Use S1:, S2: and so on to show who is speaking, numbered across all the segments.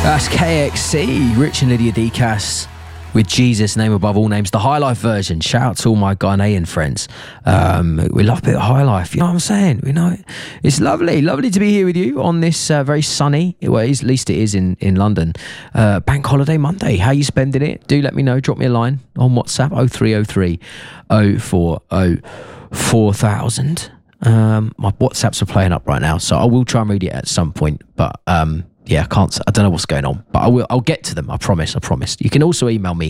S1: That's KXC, Rich and Lydia Decas with Jesus, name above all names, the High Life version. Shout out to all my Ghanaian friends. We love a bit of High Life, you know what I'm saying? You know, it's lovely to be here with you on this very sunny, well, at least it is in London, Bank Holiday Monday. How you spending it? Do let me know. Drop me a line on WhatsApp, 0303 040 4000. My WhatsApps are playing up right now, so I will try and read it at some point, but yeah, I don't know what's going on, but I'll get to them. I promise. You can also email me,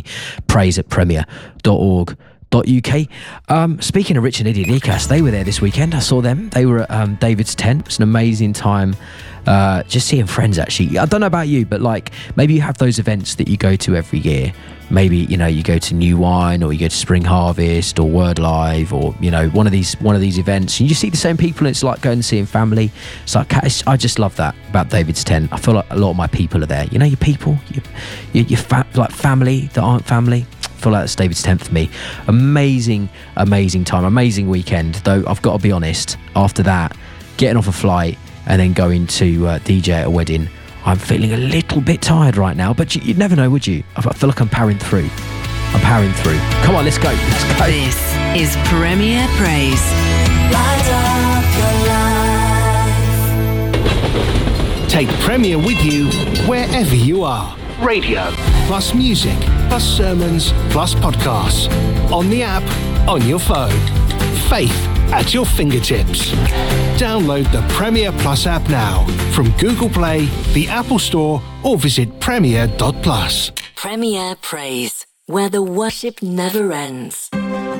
S1: praise@premier.org.uk. Speaking of Rich and Lydia Decas, they were there this weekend. I saw them. They were at David's tent. It was an amazing time. Just seeing friends, actually. I don't know about you, but like maybe you have those events that you go to every year. Maybe, you know, you go to New Wine, or you go to Spring Harvest, or Word Live, or, you know, one of these events. And you see the same people, and it's like going and seeing family. It's like, I just love that about David's tent. I feel like a lot of my people are there. You know, your people, your like family that aren't family. I feel like that's David's tent for me. Amazing time, amazing weekend. Though I've got to be honest, after that, getting off a flight and then going to DJ at a wedding, I'm feeling a little bit tired right now, but you'd never know, would you? I feel like I'm powering through. Come on, let's go.
S2: This is Premier Praise.
S3: Light up your life.
S4: Take Premier with you wherever you are. Radio, plus music, plus sermons, plus podcasts. On the app, on your phone. Faith at your fingertips. Download the Premier Plus app now from Google Play, the Apple Store, or visit premier.plus.
S2: Premier Praise, where the worship never ends.